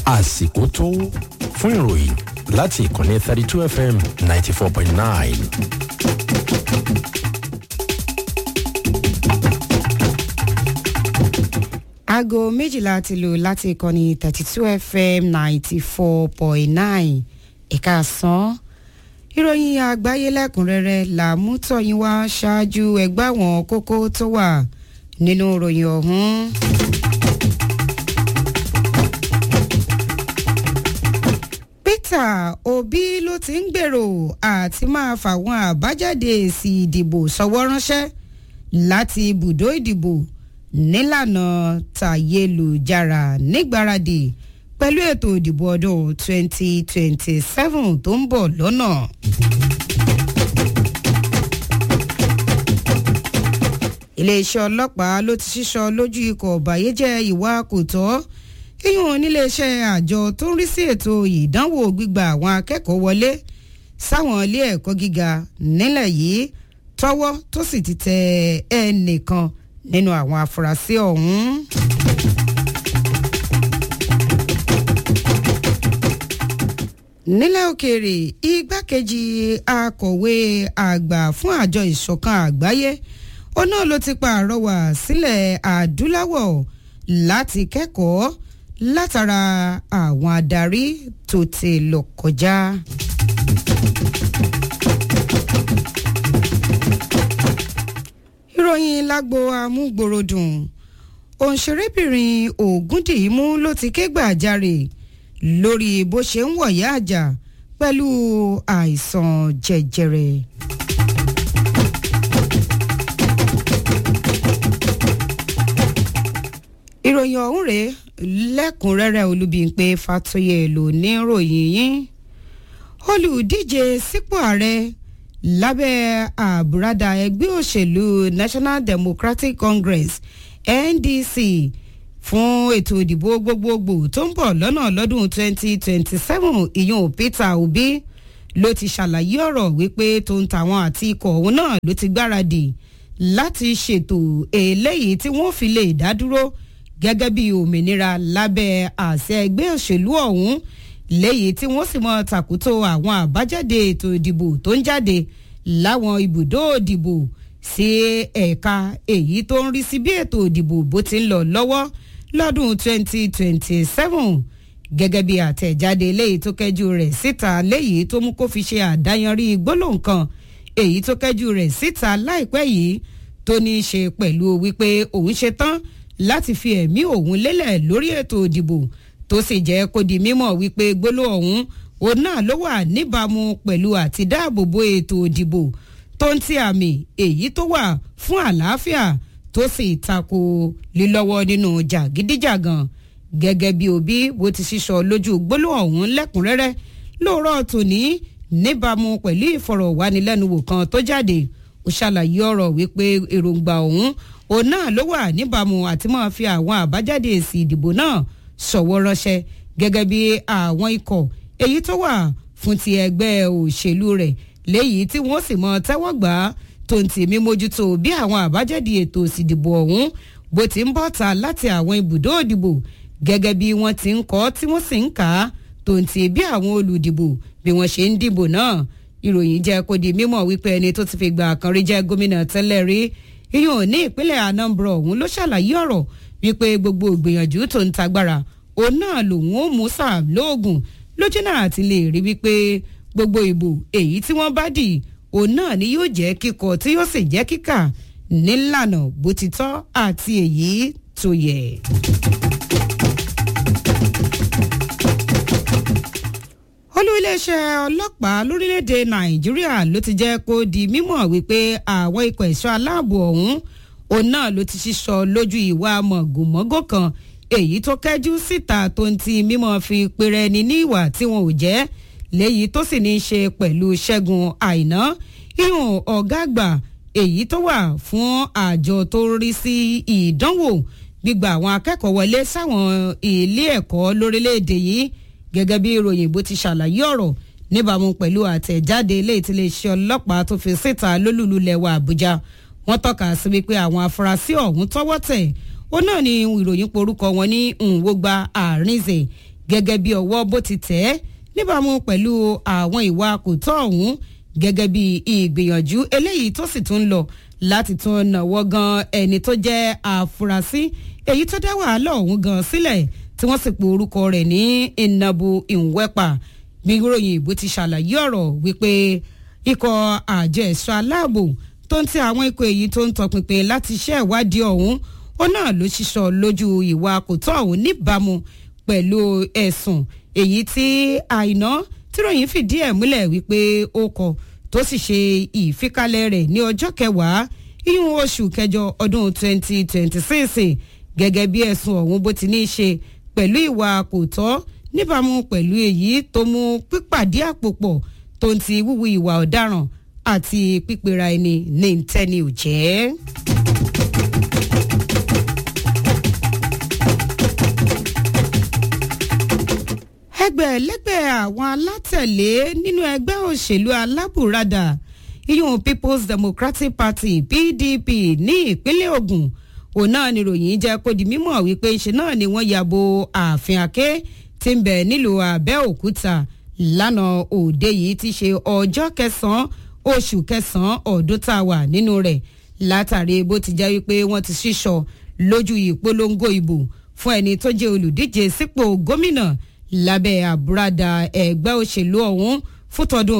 àsìkò tó fún ìròyìn láti ìkànnì 32 FM 94.9. aago méjìlá ti lù láti ìkànnì 32 FM 94.9 ẹ̀ka àsán ìròyìn àgbáyé lẹ́kùnrẹ́rẹ́ là mú tọ̀yìn wá ṣáájú ẹgbẹ́ àwọn kókó tó wà nínú ìròyìn ọ̀hún. Peter Obi ló ti ń gbèrò àti máa fàwọn àbájáde èsì ìdìbò ṣọwọ́ ránṣẹ́ láti ibùdó ìdìbò nílànà tàyélujára nígbáradì pẹ̀lú ètò ìdìbò ọdún 2027 tó ń bọ̀ lọ́nà. Iléeṣẹ́ ọlọ́pàá ló ti ṣíṣọ lójú ikọ̀ ọ̀bàyéjẹ́ ìwà kò tọ́ yíyún níléeṣẹ́ àjọ tó ń rí sí ètò ìdánwò gbígba àwọn akẹ́kọ̀ọ́ wọlé sáwọn ilé ẹ̀kọ́ gíga nílẹ̀ yìí tọ́wọ́ tó sì ti tẹ ẹnìkan nínú àwọn afurasí ọ̀hún. Nílẹ̀ òkèèrè igbákejì akọ̀wé àgbà fún àjọ ìṣọ̀kan àgbáyé òun náà ló ti pàrọwà sílẹ̀ adúláwọ̀ láti kẹ́kọ̀ọ́ látara àwọn adarí tó ti lọ kọjá. Ìròyìn lágbo amúgbòròdùn òǹṣerébìnrin Ògúndìímú ló ti ké gbàjarè lórí bó ṣe ń wọ̀yá àjà pẹ̀lú àìsàn jẹjẹrẹ. Ìròyìn ọ̀hún rèé lẹ́kùnrẹ́rẹ́ Olúbímpé Fátóyè ló ní ròyìn yín. Olùdíje sípò ààrẹ lábẹ́ àbúradà ẹgbẹ́ òṣèlú National Democratic Congress NDC fún ètò ìdìbò gbogbogbò tó ń bọ̀ lọ́nà lọ́dún 2027 ìyún Peter Obi ló ti ṣàlàyé ọ̀rọ̀ wípé tó ń tàwọn àti ikọ̀ òun náà ló ti gbáradì láti ṣètò eléyìí tí wọ́n fi lè dá dúró gẹ́gẹ́ bí òmìnira lábẹ́ àṣẹ ẹgbẹ́ òṣèlú ọ̀hún léyìí tí wọ́n sì mọ́ tàkútò àwọn àbájáde ètò ìdìbò tó ń jáde láwọn ibùdó ìdìbò sí ẹ̀ka èyí tó ń rí sí bí ètò ìdìbò bó ti ń lọ lọ́wọ́ lọ́dún 2027 gẹ́gẹ́ bí àtẹ̀jáde léyìí tó kẹ́jú rẹ̀ síta léyìí tó mú kó fi ṣe àdáyanrí gbólóhùn kan èyí tó kẹ́jú rẹ̀ síta láìpẹ́ yìí tó ní í ṣe pẹ̀lú wípé òun ṣe tán láti fi ẹ̀mí òun lélẹ̀ lórí ètò ìdìbò tó sì jẹ́ kó di mímọ̀ wípé gbólóhùn ọ̀hún òun náà ló wà níbàámu pẹ̀lú àti dáàbòbò ètò ìdìbò tó ń ti àmì èyí tó wà fún àlàáfíà tó sì tako lílọ́wọ́ nínú jàgídíjàgan gẹ́gẹ́ bí Obi bó ti ṣíṣọ lójú gbólóhùn ọ̀hún lẹ́kùnrẹ́rẹ́ lóòrọ̀ tòní níbàámu pẹ̀lú ìfọ̀rọ̀wánilẹ́nuwò kan tó jáde ó ṣàlàyé ọ̀rọ̀ wípé èròǹgbà ọ̀hún òun náà ló wà níbàámu àti máa fi àwọn àbájáde èsì ìdìbò náà ṣọwọ́ ránṣẹ́ gẹ́gẹ́ bí àwọn ikọ̀ èyí tó wà fún ti ẹgbẹ́ òṣèlú rẹ̀ léyìí tí wọ́n sì mọ tẹ́wọ́ gbà á tó ń tì mí mójútó bí àwọn àbájáde ètò ìsìdìbò ọ̀hún bó ti ń bọ́ta láti àwọn ibùdó ìdìbò gẹ́gẹ́ bí wọ́n ti ń kọ́ tí wọ́n sì ń kà á tó ń tì bí àwọn olùdìbò bí wọ́n ṣe ń dìbò náà. Ìròyìn jẹ́ kó di mímọ̀ wípé ẹni tó ti fi gbà kan rí jẹ́ gómìnà tẹ́lẹ̀ rí iyùn ní ìpínlẹ̀ Anambra ọ̀hún ló ṣàlàyé ọ̀rọ̀ wípé gbogbo ìgbìyànjú tó ń tagbára òun náà lòun ó mú sáà lóògùn lójú náà àti lè rí wípé gbogbo ìbò èyí tí wọ́n bá dì òun náà ni yóò jẹ́ kíkọ tí yóò sì jẹ́ kíkà nílànà bó ti tọ́ àti èyí tó yẹ. Olú iléeṣẹ́ ọlọ́pàá lórílẹ̀‐èdè Nàìjíríà ló ti jẹ́ kó di mímọ̀ wípé àwọn ikọ̀ ẹ̀ṣọ́ aláàbò ọ̀hún òun náà ló ti ṣíṣọ lójú ìwà mọ̀gòmọ́gò kan èyí tó kẹ́jú síta tó ń ti mímọ̀ fi pèrè ẹni ní ìwà tí wọn ò jẹ́ léyìí tó sì ní í ṣe pẹ̀lú Ṣẹ́gun Àìná ìhùn ọ̀gá àgbà èyí tó wà fún àjọ tó ń rí sí ìdánwò gbígba àwọn akẹ́kọ̀ọ́ wọlé sáwọn ilé ẹ̀kọ́ lórílẹ̀‐èdè yìí gẹ́gẹ́ bí ìròyìn bó ti ṣàlàyé ọ̀rọ̀ níbàámu pẹ̀lú àtẹ̀jáde ilé ìtìlẹ̀ṣẹ̀ ọlọ́pàá tó fi síta lólùlù lẹ̀wà Àbújá wọ́n tọ́ka sí wípé àwọn afurasí ọ̀hún tọ́wọ́ tẹ̀ ó náà ni ìròyìn porúkọ wọn ní Nwogba Arinze gẹ́gẹ́ bí ọwọ́ bó ti tẹ̀ ẹ́ níbàámu pẹ̀lú àwọn ìwà kò tọ́ ọ̀hún gẹ́gẹ́ bí ìgbìyànjú eléyìí tó sì tún lọ láti tún nàwọ́ gan ẹni tó jẹ́ àfúrásì èyí tó dá wàhálà ọ̀hún gan sílẹ̀ tí wọ́n sì pe orúkọ rẹ̀ ní Nnabu Nwepa bí ìròyìn ìbò ti ṣàlàyé ọ̀rọ̀ wípé ikọ̀ àjọ ẹ̀ṣọ́ aláàbò tó ń tẹ àwọn ikọ̀ èyí tó ń tọpinpin láti ṣe ìwádìí ọ̀hún ó náà ló ṣiṣọ́ lójú ìwà kò tọ́ ọ̀hún níbàámu pẹ̀lú ẹ̀sùn èyí tí àìná tíròyìn fìdí ẹ̀ múlẹ̀ wípé ó kọ tó sì ṣe ìfikalẹ̀ rẹ̀ ní ọjọ́ 10 ìyún oṣù kẹjọ ọdún 2026 gẹ́gẹ́ bí ẹ̀sùn ọ̀hún bó ti ní í ṣe pẹ̀lú ìwà kò tọ́ níbàámu pẹ̀lú èyí tó mú pípàdé àpòpọ̀ tó ń ti wíwu ìwà ọ̀daràn àti pípera ẹni ní ntẹ́ni ò jẹ́. ẹgbẹ̀lẹ́gbẹ̀ àwọn alátẹ̀lé nínú ẹgbẹ́ òṣèlú alábùradà ìyún People's Democratic Party PDP ní ìpínlẹ̀ Ògùn òun náà ni ròyìn jẹ́ kó di mímọ̀ wípé ṣe náà ni wọ́n yàbò ààfin Aké tí ń bẹ nílùú Abẹ́òkúta lánàá òde yìí ti ṣe ọjọ́ 9 oṣù 9 ọdún tá a wà nínú rẹ̀ látàrí bó ti jẹ́ wípé wọ́n ti ṣíṣọ lójú ìpolongo ìbò fún ẹni tó jẹ́ olùdíje sípò gómìnà lábẹ́ àbúradà ẹgbẹ́ òṣèlú ọ̀hún fún tọdún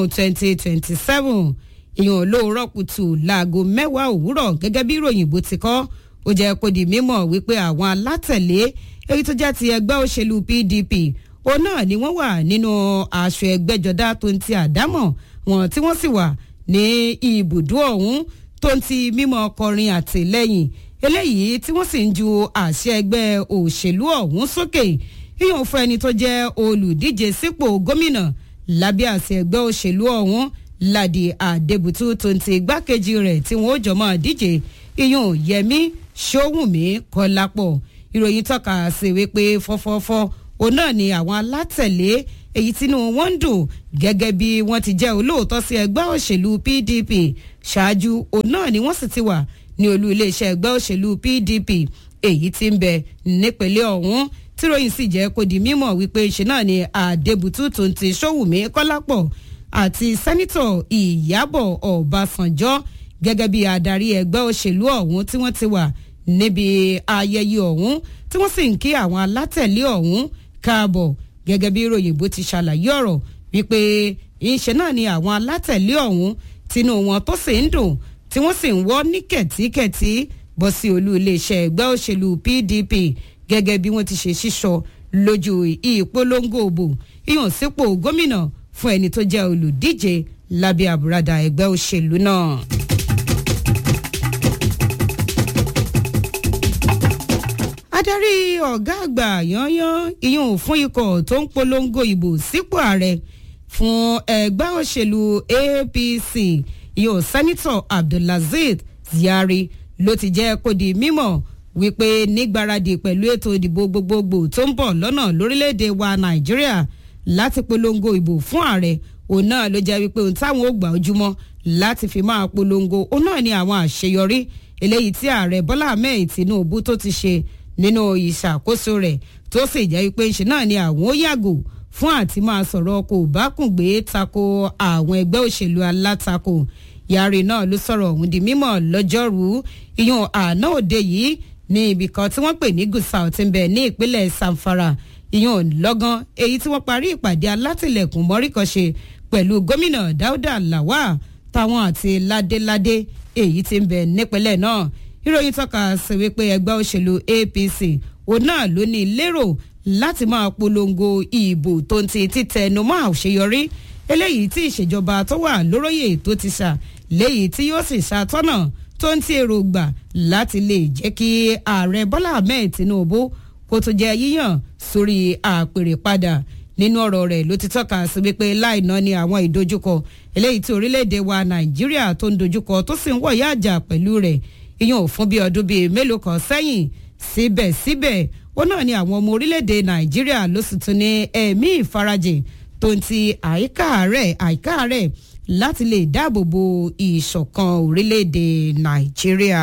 2027 ìyọ̀n lóòrọ̀ kùtù láago 10 òwúrọ̀ gẹ́gẹ́ bí ìròyìn bó ti kọ́ ó jẹ́ kó di mímọ̀ wípé àwọn alátẹ̀lé èyí tó jẹ́ ti ẹgbẹ́ òṣèlú PDP òun náà ni wọ́n wà nínú aṣọ ẹgbẹ́jọdá tó ń ti àdámọ̀ wọn tí wọ́n sì wà ní ibùdó ọ̀hún tó ń ti mímọ̀ kọrin àtìlẹ́yìn eléyìí tí wọ́n sì ń ju àṣẹ ẹgbẹ́ òṣèlú ọ̀hún sókè ìyọ̀n fún ẹni tó jẹ́ olùdíje sípò gómìnà lábẹ́ àṣẹ ẹgbẹ́ òṣèlú ọ̀hún Ládi Adébútú tó ń ti igbákejì rẹ̀ tí wọ́n ó jọ máa díje ìyọ̀n Yẹmí Ṣówùnmí Kọlápọ̀ ìròyìn tọ́ka sí wípé fọ́fọ́fọ́ òun náà ni àwọn alátẹ̀lé èyí tínú wọn ń dùn gẹ́gẹ́ bí wọ́n ti jẹ́ olóòótọ́ sí ẹgbẹ́ òṣèlú PDP ṣáájú òun náà ni wọ́n sì ti wà ní olú iléeṣẹ́ ẹgbẹ́ òṣèlú PDP èyí tí ń bẹ nípínlẹ̀ ọ̀hún tíròyìn sì jẹ́ kó di mímọ̀ wípé ṣe náà ni Adébútú tó ń ti Ṣówùnmí Kọ́lápọ̀ àti sẹ́nítọ̀ Ìyábọ̀ Ọbásanjọ́ gẹ́gẹ́ bí adarí ẹgbẹ́ òṣèlú ọ̀hún tí wọ́n ti wà níbi ayẹyẹ ọ̀hún tí wọ́n sì ń kí àwọn alátẹ̀lé ọ̀hún káàbọ̀ gẹ́gẹ́ bí ìròyìn bó ti ṣàlàyé ọ̀rọ̀ wípé ìṣe náà ni àwọn alátẹ̀lé ọ̀hún tinú wọn tó sì ń dùn tí wọ́n sì ń wọ́ ní kẹ̀tíkẹ̀tí bọ́ sí olú iléeṣẹ́ ẹgbẹ́ òṣèlú PDP gẹ́gẹ́ bí wọ́n ti ṣe sísọ lójú ìpolongo òbò ìyàn sípò gómìnà fún ẹni tó jẹ́ olùdíje lábẹ́ àbúradà ẹgbẹ́ òṣèlú náà. adarí ọ̀gá àgbà yanyan ìyún fún ikọ̀ tó ń polongo ìbò sípò ààrẹ fún ẹgbẹ́ òṣèlú APC ìyún sẹ́nitọ̀ Abdulaziz Yari ló ti jẹ́ kó di mímọ̀ wípé nígbáradì pẹ̀lú ètò ìdìbò gbogbogbò tó ń bọ̀ lọ́nà lórílẹ̀‐èdè wa Nàìjíríà láti polongo ìbò fún ààrẹ òun náà ló jẹ́ wípé ohun táwọn ò gbà ojúmọ́ láti fi máa polongo òun náà ni àwọn àṣeyọrí eléyìí tí ààrẹ Bọ́lá Ahmed Tinubu tó ti ṣe nínú ìṣàkóso rẹ̀ tó sì jẹ́ wípé ṣe náà ni àwọn ó yàgò fún àti máa sọ̀rọ̀ kò bá kùn gbé tako àwọn ẹgbẹ́ òṣèlú alátakò Yari náà ló sọ̀rọ̀ ọ̀hún di mímọ̀ lọ́jọ́rú ìyún àná òde yìí ní ibì kan tí wọ́n pè ní Gusau tí ń bẹ ní ìpínlẹ̀ Zamfara ìyún lọ́gán èyí tí wọ́n parí ìpàdé alátìlẹ̀kùn mọ́ríkànṣe pẹ̀lú gómìnà Dáúdà Lawal táwọn àti ládéládé èyí tí ń bẹ nípínlẹ̀ náà ìròyìn tọ́ka sí wípé ẹgbẹ́ òṣèlú APC òun náà ló ní lérò láti máa polongo ìbò tó ń ti títẹnumọ́ àṣeyọrí eléyìí tí ìṣèjọba tó wà lóróyè tó ti ṣà léyìí tí yóò sì ṣàtọ́nà tó ń ti èròǹgbà láti lè jẹ́ kí ààrẹ Bọ́lá Ahmed Tinubu kó tó jẹ́ yíyàn sórí àpèrè padà nínú ọ̀rọ̀ rẹ̀ ló ti tọ́ka sí wípé láìná ni àwọn ìdojúkọ eléyìí tí orílẹ̀-èdè wa Nàìjíríà tó ń dojúkọ tó sì ń wọ̀yá àjà pẹ̀lú rẹ̀ ìyẹn fún bí ọdún bíi mélòó kan sẹ́yìn síbẹ̀síbẹ̀ ó náà ni àwọn ọmọ orílẹ̀-èdè Nàìjíríà ló sì tún ní ẹ̀mí ìfarajìn tó ń ti àìká rẹ̀ láti lè dáàbò bo ìṣọ̀kan orílẹ̀-èdè Nàìjíríà.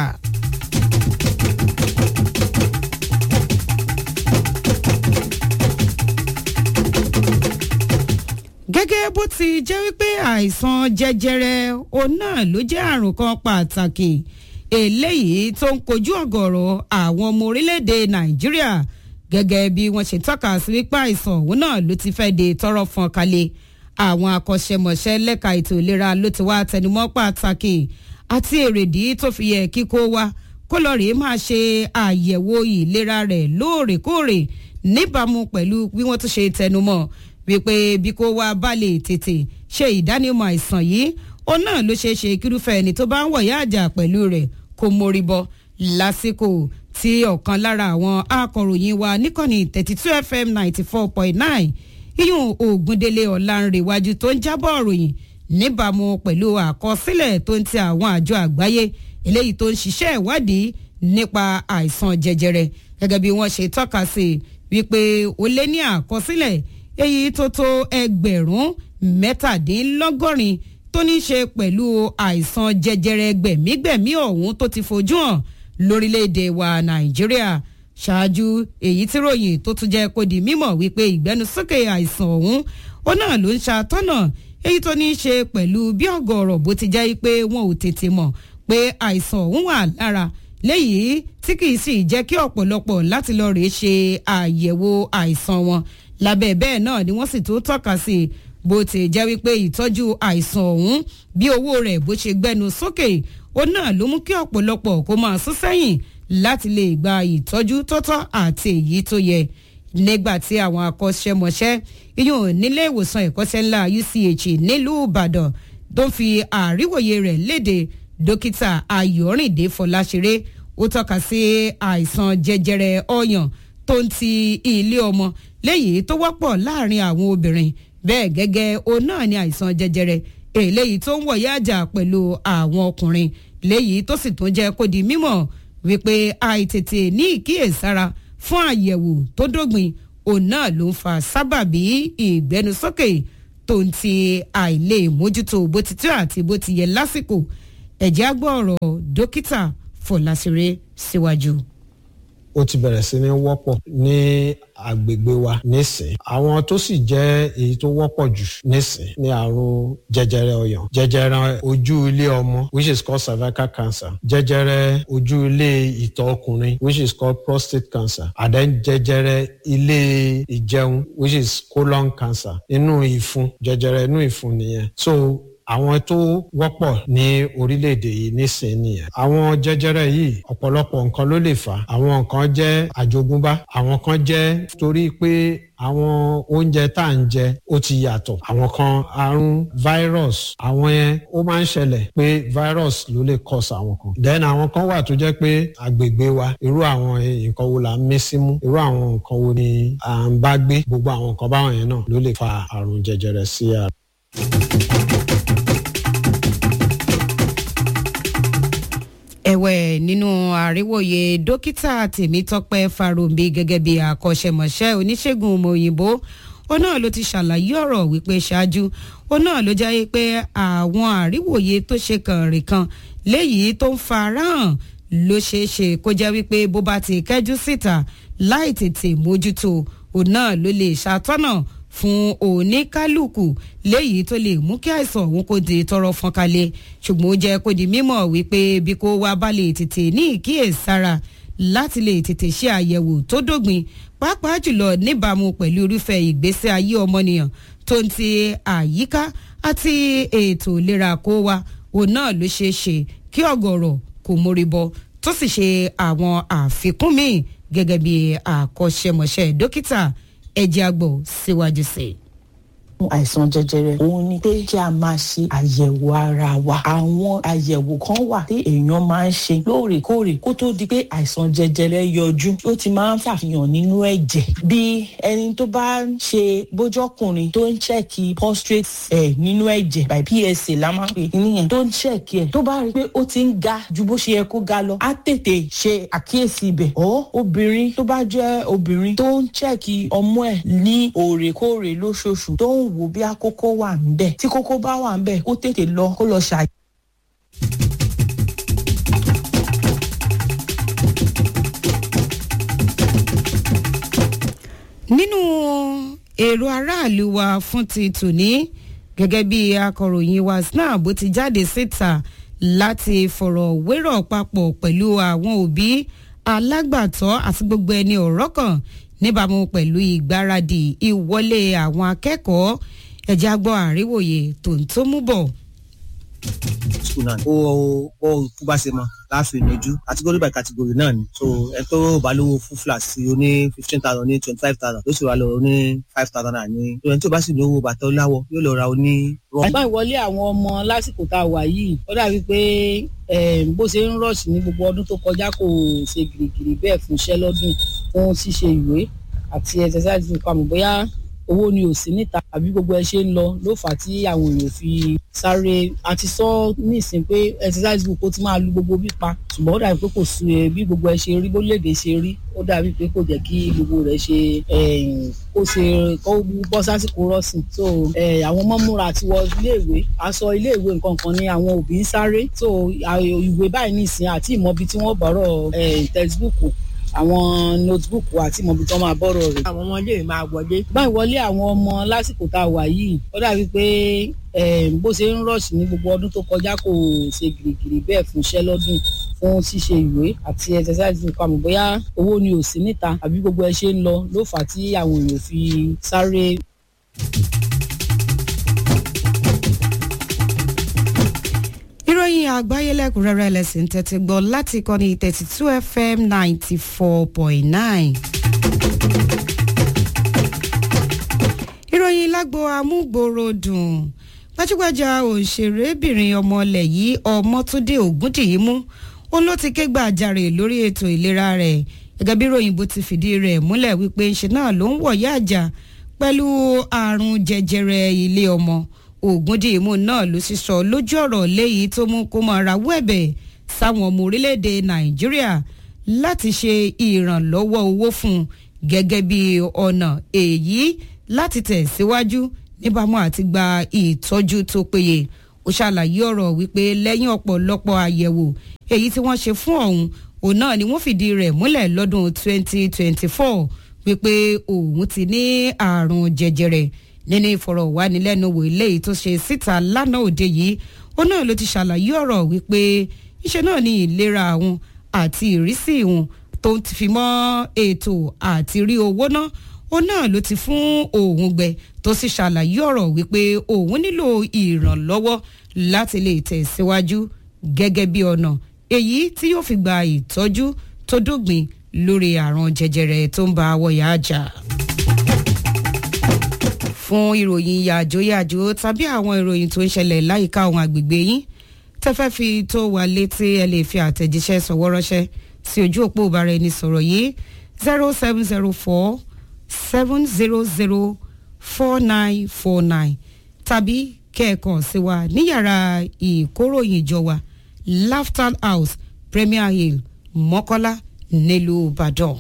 gẹ́gẹ́ bó ti jẹ́ wípé àìsàn jẹjẹrẹ òun náà ló jẹ́ àrùn kan pàtàkì eléyìí tó ń kojú ọ̀gọ̀rọ̀ àwọn ọmọ orílẹ̀-èdè nàìjíríà gẹ́gẹ́ bí wọ́n ṣe tọ́ka sí wípé àìsàn òun náà ló ti fẹ́ de tọ́rọ́ fọ́n kalẹ̀ àwọn akọ́ṣẹ́mọṣẹ́ lẹ́ka ètò ìlera ló ti wá tẹnumọ́ pàtàkì àti èrèdí tó fi yẹ kíkó wa kó lọ rèé máa ṣe àyẹ̀wò ìlera rẹ̀ lóòrèkóòrè níbàámu pẹ̀lú bí wọ́n tún ṣe tẹnumọ́ wípé bí kò wá bá lè tètè ṣe ìdánimọ̀ àìsàn yìí ó náà ló ṣeé ṣe kírúfẹ́ ẹni tó bá ń wọ̀yá àjà pẹ̀lú rẹ̀ kó mórí bọ́ lásìkò tí ọ̀kan lára àwọn akọ̀ròyìn wa níkànnì 32 FM 94.9 iyún Ògúndélé Ọlánrewájú tó ń jábọ̀ ròyìn níbàámu pẹ̀lú àkọsílẹ̀ tó ń ti àwọn àjọ àgbáyé eléyìí tó ń ṣiṣẹ́ ìwádìí nípa àìsàn jẹjẹrẹ gẹ́gẹ́ bí wọ́n ṣe tọ́ka sí wípé ó lé ní àkọsílẹ̀ èyí tó tó 17,000 tó ní ṣe pẹ̀lú àìsàn jẹjẹrẹ gbẹ̀mígbẹ̀mí ọ̀hún tó ti fojú hàn lórílẹ̀‐èdè wa Nàìjíríà ṣáájú èyí tí ròyìn tó tún jẹ́ kó di mímọ̀ wípé ìgbẹ́nusókè àìsàn ọ̀hún ó náà ló ń ṣàtọ́nà èyí tó ní ṣe pẹ̀lú bí ọ̀gọ̀ọ̀rọ̀ bó ti jẹ́ pé wọn ò tètè mọ̀ pé àìsàn ọ̀hún wà lára léyìí tí kìí sì jẹ́ kí ọ̀pọ̀lọpọ̀ láti lọ rèé ṣe àyẹ̀wò àìsàn wọn lábẹ́ bẹ́ẹ̀ náà ni wọ́n sì tó tọ́ka sí bó ti jẹ́ wípé ìtọ́jú àìsàn ọ̀hún bí owó rẹ̀ bó ṣe gbẹnu sókè ó náà ló mú kí ọ̀pọ̀lọpọ̀ kó máa sún sẹ́yìn láti lè gba ìtọ́jú tọ́tọ́ àti èyí tó yẹ nígbà tí àwọn akọ́ṣẹ́mọṣẹ́ iyùn nílé ìwòsàn ẹ̀kọ́ṣẹ́ ńlá UCH nílùú Ìbàdàn tó fi àríwòye rẹ̀ léde dókítà Ayọ̀rìndé Fọláṣeré ó tọ́ka sí àìsàn jẹjẹrẹ ọyàn tó ń ti ilé ọmọ léyìí tó wọ́pọ̀ láàrin àwọn obìnrin bẹ́ẹ̀ gẹ́gẹ́ òun náà ni àìsàn jẹjẹrẹ eléyìí tó ń wọ̀yá àjà pẹ̀lú àwọn ọkùnrin léyìí tó sì tún jẹ́ kó di mímọ̀ wípé àìtètè ní ìkíyèsára fún àyẹ̀wò tó dógbìn òun náà ló ń fa sábàbí ìgbẹ́nusókè tó ń ti àìlè mójútó bó ti tó àti bó ti yẹ lásìkò ẹ̀jẹ̀ àgbọ̀ ọ̀rọ̀ dókítà Fọláṣeré síwájú. Ó ti bẹ̀rẹ̀ sí ní wọ́pọ̀ ní agbègbè wa nísìn. Àwọn tó sì jẹ́ èyí tó wọ́pọ̀ jù nísìn ní àrùn jẹjẹrẹ ọyàn, jẹjẹrẹ ojú ilé ọmọ which is called cervical cancer, jẹjẹrẹ ojú ilé ìtọ̀ ọkùnrin which is called prostate cancer, and then jẹjẹrẹ ilé ìjẹun which is colon cancer, inú ìfun, jẹjẹrẹ inú ìfun nìyẹn. So àwọn tó wọ́pọ̀ ní orílẹ̀-èdè yìí nísìnyí nìyẹn. Àwọn jẹjẹrẹ yìí ọ̀pọ̀lọpọ̀ nǹkan ló lè fà á. Àwọn nǹkan jẹ́ àjogúnbá, àwọn kan jẹ́ torí pé àwọn oúnjẹ tá à ń jẹ ó ti yàtọ̀. Àwọn kan àrùn virus, àwọn yẹn ó máa ń ṣẹlẹ̀ pé virus ló lè cause àwọn kan. Then àwọn kan wà tó jẹ́ pé agbègbè wa irú àwọn nǹkan wo là ń mí símú, irú àwọn nǹkan wo ni à ń bá gbé, gbogbo àwọn nǹkan báwọn yẹn náà ló lè fa àrùn jẹjẹrẹ sí ara. ẹ̀wẹ̀ nínú àríwòye dókítà Tèmítọ́pẹ́ Fáróǹbí gẹ́gẹ́ bí akọ́ṣẹ́mọṣẹ́ oníṣègùn ọmọ òyìnbó ó náà ló ti ṣàlàyé ọ̀rọ̀ wípé ṣáájú ó náà ló jáyé pé àwọn àríwòye tó ṣe kànrìn kan léyìí tó ń farahàn ló ṣeé ṣe kó jẹ́ wípé bó bá ti kẹ́jú síta láì tètè mójútó òun náà ló lè ṣàtọ́nà fún oníkálukú léyìí tó lè mú kí àìsàn òun kó di tọrọ fọ́nkalẹ̀ ṣùgbọ́n ó jẹ́ kó di mímọ̀ wípé bí kò wá bá lè tètè ní ìkíyèsára láti lè tètè ṣe àyẹ̀wò tó dógbìn pàápàá jùlọ níbàámu pẹ̀lú irúfẹ́ ìgbésí ayé ọmọnìyàn tó ń ti àyíká àti ètò ìlera kó wa òun náà ló ṣeé ṣe kí ọ̀gọ̀rọ̀ kò mórí bọ́ tó sì ṣe àwọn àfikún míì gẹ́gẹ́ bí àkọ́ṣẹ́mọṣẹ́ dókítà ẹ̀jẹ̀ àgbọ̀ síwájú sí i. àìsàn jẹjẹrẹ òun ni pé kí a máa ṣe àyẹ̀wò ara wa. àwọn àyẹ̀wò kan wà tí èèyàn máa ń ṣe lóòrèkóòrè kó tó di pé àìsàn jẹjẹrẹ yọjú. ó ti máa ń ṣàfihàn nínú ẹ̀jẹ̀. bí ẹni tó bá ń ṣe bójọ́kùnrin tó ń ṣẹ́ẹ̀kì prostate nínú ẹ̀jẹ̀ by PSA la máa ń pè níyẹn tó ń ṣẹ́ẹ̀kì ẹ̀ tó bá rí i pé ó ti ń ga ju bó ṣe yẹ kó ga lọ á tètè ṣe àkíyèsí ibẹ̀. obìnrin tó bá jẹ́ obìnrin tó ń ṣẹ́ẹ̀kì ọmọ ẹ̀ ní òrèkóòrè lóṣooṣù tó ń wò bí àkókò wà ńbẹ̀ tí kókó bá wà ńbẹ̀ kó tètè lọ kó lọ ṣàyẹ̀. nínú èrò aráàlú wa fún ti tòní gẹ́gẹ́ bí akọ̀ròyìn wa snap bó ti jáde síta láti fọ̀rọ̀ wérọ̀ papọ̀ pẹ̀lú àwọn òbí alágbàtọ́ àti gbogbo ẹni ọ̀rọ̀ kan níbàámu pẹ̀lú ìgbáradì ìwọlé àwọn akẹ́kọ̀ọ́ ẹ̀já gbọ́ àríwòye tó ń tó mú bọ̀. ó kú bá ṣe mọ láàfin ìnojú category by category náà ni so ẹ tó bá lówó full flat sí o ní 15,000 ní 25,000 ló sì wá lọ ní 5,000 náà ní ẹni tó bá sì lówó bàtà láwọ yóò lọ ra o ní. àgbà ìwọlé àwọn ọmọ lásìkò tá a wà yìí ó dàbí pé bó ṣe ń rọ̀ṣì ní gbogbo ọdún tó kọjá kò ṣe gìrìgìrì bẹ́ẹ̀ fún iṣẹ́ lọ́dún fún ṣíṣe ìwé àti exercise fún pamọ́ bóyá owó ni ò sí níta àbí gbogbo ẹ ṣe ń lọ ló fà á tí àwọn èèyàn fi sáré àti sọ nísìnyí pé exercise book ó ti máa lu gbogbo bí pa ṣùgbọ́n ó dàbí pé kò sí bí gbogbo ẹ ṣe rí bólédè ṣe rí ó dàbí pé kò jẹ́ kí gbogbo rẹ̀ ṣe kó bọ́ sásìkò rọ́ọ̀sìn so àwọn ọmọ múra àti wọ iléèwé aṣọ iléèwé nǹkan kan ni àwọn òbí ń sáré so ìwé báyìí nísìnyí àti ìmọ̀bi tí wọ́n bọ̀rọ̀ textbook àwọn notebook àti ìmọ̀bi tí wọ́n máa bọ̀rọ̀ rẹ̀. àwọn ọmọdé máa wọlé. báyìí wọlé àwọn ọmọ lásìkò tá a wà yìí ó dàbí pé bó ṣe ń rọ̀ṣì ní gbogbo ọdún tó kọjá kò ṣe gìrìgìrì bẹ́ẹ̀ fún iṣẹ́ lọ́dún fún ṣíṣe ìwé àti exercise nǹkan àmọ́ bóyá owó ni ò sí níta àbí gbogbo ẹ ṣe ń lọ ló fà á tí àwọn èèyàn fi sáré. ìròyìn àgbáyé lẹ́kùnrẹ́rẹ́ lẹ́sìn tẹ́tí gbọ́ láti ìkànnì 32 FM 94.9. ìròyìn lágbo amúgbòròdùn gbajúgbajà òṣèrébìnrin ọmọọlẹ̀ yìí Ọmọ́túndé Ògúndìyímú òun ló ti ké gbàjarè lórí ètò ìlera rẹ̀ gẹ́gẹ́ bí ìròyìn bó ti fìdí rẹ̀ múlẹ̀ wípé ńṣe náà ló ń wọ̀yá àjà pẹ̀lú àrùn jẹjẹrẹ ilé ọmọ. Ògúndìyímú náà ló sì sọ lójú ọ̀rọ̀ léyìí tó mú kó máa rawọ́ ẹ̀bẹ̀ sáwọn ọmọ orílẹ̀-èdè Nàìjíríà láti ṣe ìrànlọ́wọ́ owó fún un gẹ́gẹ́ bí ọ̀nà èyí láti tẹ̀síwájú níbàámu àti gba ìtọ́jú tó péye. Ó ṣàlàyé ọ̀rọ̀ wípé lẹ́yìn ọ̀pọ̀lọpọ̀ àyẹ̀wò èyí tí wọ́n ṣe fún òun náà ni wọ́n fìdí rẹ̀ múlẹ̀ lọ́dún 2024 wípé òun ti ní àrùn jẹjẹrẹ. Nínú ìfọ̀rọ̀wánilẹ́nuwò eléyìí tó ṣe síta lánàá òde yìí ó náà ló ti ṣàlàyé ọ̀rọ̀ wípé iṣẹ́ náà ní ìlera àwọn àti ìrísí ìhun tó ti fi mọ́ ètò àti rí owó náà ó náà ló ti fún òun gbẹ tó sì ṣàlàyé ọ̀rọ̀ wípé òun nílò ìrànlọ́wọ́ láti lè tẹ̀síwájú gẹ́gẹ́ bí ọ̀nà èyí tí yóò fi gba ìtọ́jú tó dógbìn lórí àrùn jẹjẹrẹ tó ń ba àwọ̀yà àjà. Fún ìròyìn yàjóyàjó tàbí àwọn ìròyìn tó ń ṣẹlẹ̀ láyìíká àwọn àgbègbè yín tẹ́fẹ́ fi tó wà létí ẹ lè fi àtẹ̀jíṣẹ́ sọ̀wọ́ ránṣẹ́ sí ojú òpó ìbáraẹnisọ̀rọ̀ yìí 0704 700 4949 tàbí kẹ́ẹ̀kan sí wa ní yàrá ìkóròyìnjọ wa Laughter House Premier Hill Mọ́kọ́lá nílùú Ìbàdàn.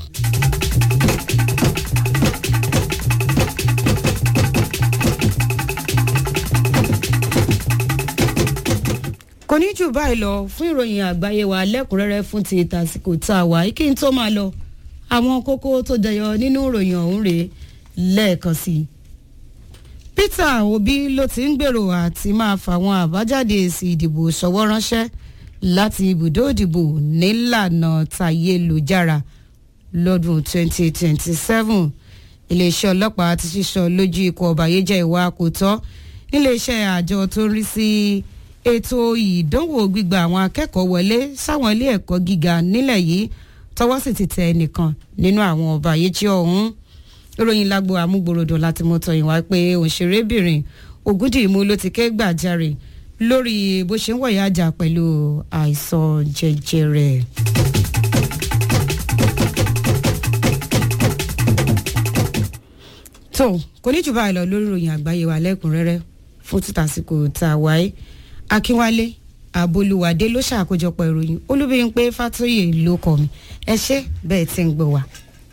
Kò ní jù báyìí lọ fún ìròyìn àgbáyé wa lẹ́kùnrẹ́rẹ́ fún ti tàsìkò tá a wà kí n tó máa lọ àwọn kókó tó jẹyọ nínú ìròyìn ọ̀hún rèé lẹ́ẹ̀kan sí i. Peter Obi ló ti ń gbèrò àti máa fàwọn àbájáde èsì ìdìbò ṣọwọ́ ránṣẹ́ láti ibùdó ìdìbò nílànà tayélujára lọ́dún 2027. Iléeṣẹ́ ọlọ́pàá ti ṣíṣọ lójú ikọ̀ ọ̀bàyéjẹ́ ìwà àkótọ́ níléeṣẹ́ àjọ tó ń rí sí ètò ìdánwò gbígba àwọn akẹ́kọ̀ọ́ wọlé sáwọn ilé ẹ̀kọ́ gíga nílẹ̀ yìí tọwọ́ sì ti tẹ ẹnìkan nínú àwọn ọ̀bàyéjẹ́ ọ̀hún. Ìròyìn lágbo amúgbòròdò láti mú tọyìn wá pé òṣèrébìnrin Ògúndìyímú ló ti ké gbàjarè lórí bó ṣe ń wọ̀yá àjà pẹ̀lú àìsàn jẹjẹrẹ. tó kò ní jù báyìí lọ lórí ìròyìn àgbáyé wa lẹ́kùnrẹ́rẹ́ fún títàsíkò tá a wáyé. Akínwálé Abolúwadé ló ṣàkójọpọ̀ ìròyìn Olúbíyìnpé Fátóyè ló kọ mi ẹ ṣé bẹ́ẹ̀ tí ń gbọ́ wa.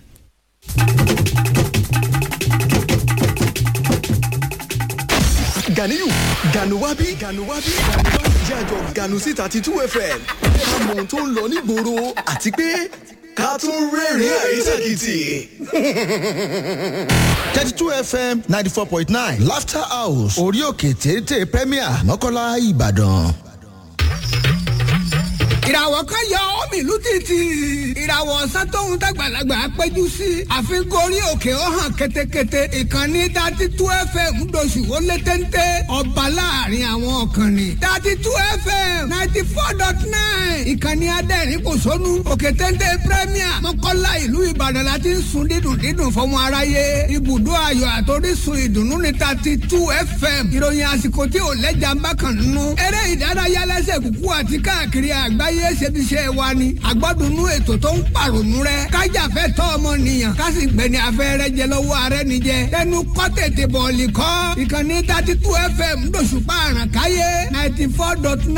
Ganiyu Ganuwabi jẹ́jọ́ Ganu sí 32 FM ká mọ ohun tó ń lọ nígboro àti pé ká tún rẹ́rìn-ín àrísàkìtì. 32 FM 94.9 Laughter House orí òkè téńté Premier Mọ́kọ́lá Ìbàdàn. ìràwọ̀ kan yọ omi ìlú títì ìràwọ̀ ọ̀sán tóun dàgbàlagbà péjú sí àfikún orí òkè ó hàn ketekete ìkànnì 32 FM ńdọ̀sù ó lé téńté ọba láàrin àwọn ọ̀kànnì 32 FM 94.9 ìkànnì adẹ́rìn kò sónú òkè téńté Premier Mọ́kọ́lá ìlú Ìbàdàn láti ń sun dídùn fọmọ aráyé ibùdó ayọ̀ àtòrísun ìdùnnú ní 32 FM ìròyìn àsìkò tí ò lẹ́jà ń bá kàn nínú eré ìdárayá lẹ́sẹ̀ kúkú àti káàkiri àgbáyé ṣebiṣẹ́ wa ni àgbọ́dúnú ètò tó ń pàrònú rẹ kájàfẹ́ tọ́ ọmọnìyàn kásì gbẹ̀ni afẹ́rẹ́ jẹ lọ́wọ́ ààrẹ nìjẹ tẹnu kọ́ tètè bọ̀ọ̀lì kọ́ ìkànnì 32 FM lóṣùpá àràkáyé 94.9